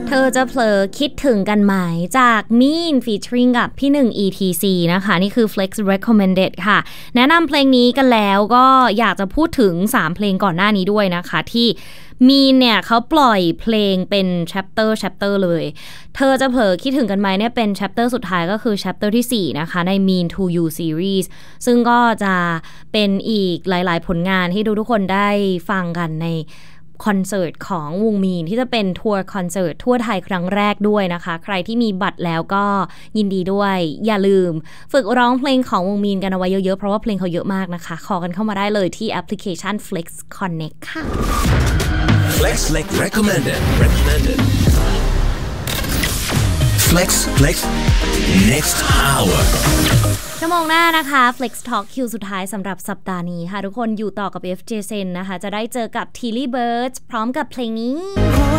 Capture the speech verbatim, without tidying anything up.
เธอจะเผลอคิดถึงกันไหมจากมีน featuring กับพี่หนึ่ง อี ที ซี นะคะนี่คือ Flex Recommended ค่ะแนะนำเพลงนี้กันแล้วก็อยากจะพูดถึงสามเพลงก่อนหน้านี้ด้วยนะคะที่มีนเนี่ยเขาปล่อยเพลงเป็น chapter chapter เลยเธอจะเผลอคิดถึงกันไหมเนี่ยเป็น chapter สุดท้ายก็คือ chapter ที่สี่นะคะใน Mean to You series ซึ่งก็จะเป็นอีกหลายๆผลงานที่ทุกๆคนได้ฟังกันในคอนเสิร์ตของวงมีนที่จะเป็นทัวร์คอนเสิร์ตทั่วไทยครั้งแรกด้วยนะคะใครที่มีบัตรแล้วก็ยินดีด้วยอย่าลืมฝึกร้องเพลงของวงมีนกันเอาไว้เยอะๆเพราะว่าเพลงเขาเยอะมากนะคะขอกันเข้ามาได้เลยที่แอปพลิเคชัน Flex Connect ค่ะ Flex Flex recommended recommended Flex Flex next hour ชั่วโมงหน้านะคะ Flex Talk คิวสุดท้ายสำหรับสัปดาห์นี้ค่ะทุกคนอยู่ต่อกับ เอฟ เจ Sen นะคะจะได้เจอกับ Tilly Birds พร้อมกับเพลงนี้